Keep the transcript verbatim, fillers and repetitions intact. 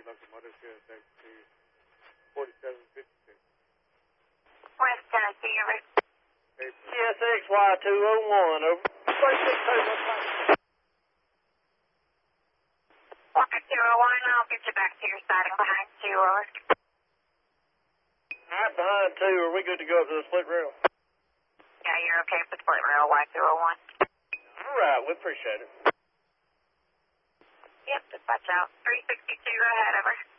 locomotive C S X to forty-seven fifty-six. West Tennessee, over. C S X Y two oh one, over. thirty-six Hotel Platinum. Y two oh one, I'll get you back to your siding behind two, over. Alright, behind two, are we good to go up to the split rail? Yeah, you're okay with split rail, Y two oh one. Alright, we appreciate it. Yep, dispatch out. three sixty-two, go ahead, over.